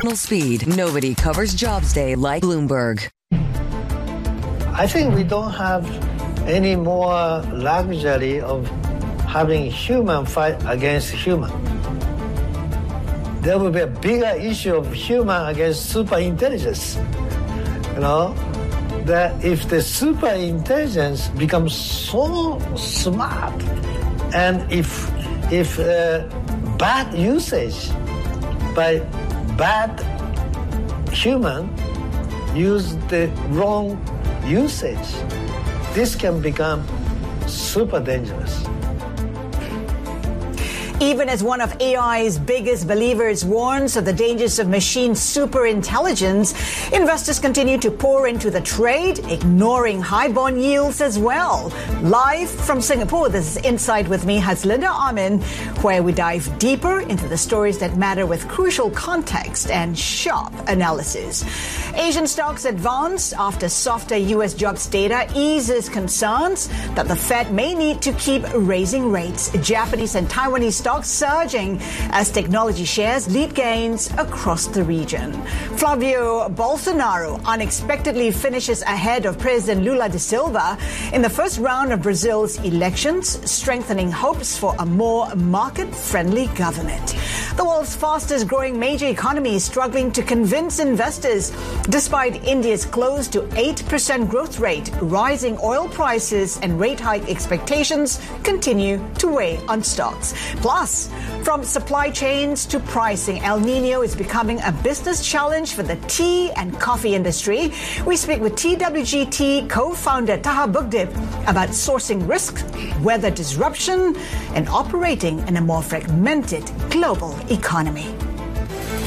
national speed. Nobody covers Jobs Day like Bloomberg. I think we don't have any more luxury of having human fight against human. There will be a bigger issue of human against super intelligence. That if the super intelligence becomes so smart, and if bad usage by bad human use the wrong usage, this can become super dangerous. Even as one of AI's biggest believers warns of the dangers of machine superintelligence, investors continue to pour into the trade, ignoring high bond yields as well. Live from Singapore, this is Inside with me, Haslinda Amin, where we dive deeper into the stories that matter with crucial context and sharp analysis. Asian stocks advance after softer U.S. jobs data eases concerns that the Fed may need to keep raising rates. Japanese and Taiwanese stocks surging as technology shares lead gains across the region. Flavio Bolsonaro unexpectedly finishes ahead of President Lula da Silva in the first round of Brazil's elections, strengthening hopes for a more market-friendly government. The world's fastest-growing major economy is struggling to convince investors. Despite India's close to 8% growth rate, rising oil prices and rate hike expectations continue to weigh on stocks. Plus, from supply chains to pricing, El Nino is becoming a business challenge for the tea and coffee industry. We speak with TWG co-founder Taha Bugdip about sourcing risk, weather disruption, and operating in a more fragmented global economy.